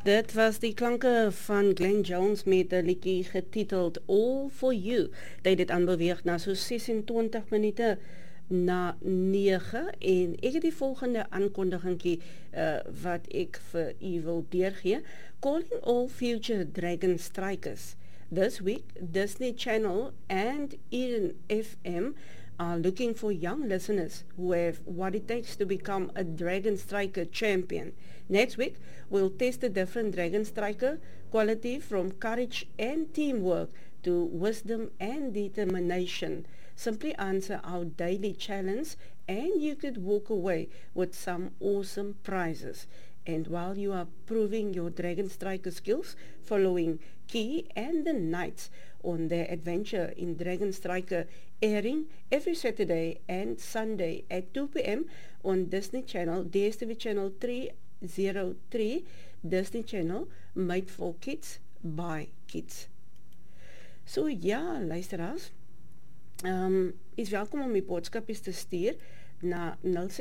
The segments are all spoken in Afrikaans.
Dit was die klanke van Glenn Jones met 'n liedjie getiteld All For You. Dit het aanbeweeg na so 26 minute na 9 en ek het die volgende aankondigingkie wat ek vir u wil deurgee. Calling all future Dragon Strikers. This week, Disney Channel and Eden FM are looking for young listeners who have what it takes to become a Dragon Striker champion. Next week, we'll test a different Dragon Striker quality from courage and teamwork to wisdom and determination. Simply answer our daily challenge and you could walk away with some awesome prizes. And while you are proving your Dragon Striker skills, following Key and the Knights on their adventure in Dragon Striker, airing every Saturday and Sunday at 2 p.m. on Disney Channel, DSTV Channel 303, Disney Channel, made for kids, by kids. So ja, luisteraars, is welkom om die boodskapjes te stuur na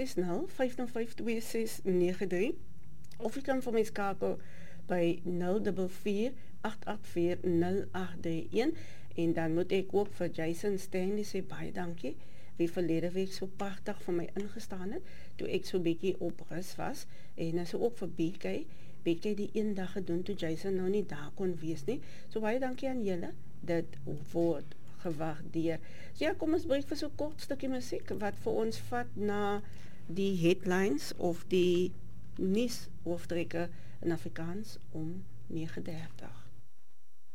060-505-2693 of jy kan vir my skakel by 044-884-0831 en dan moet ek ook vir Jason Stanley sê baie dankie, wie verlede week so pragtig vir my ingestaan het, toe ek so bietjie op rus was, en so ook vir BK die een dag gedoen toe Jason nou nie daar kon wees nie, so baie dankie aan julle, dit word gewaardeer. So ja, kom ons breek vir so kort stukkie musiek, wat vir ons vat na die headlines of die nuus hoofdtrekke in Afrikaans om 9:30.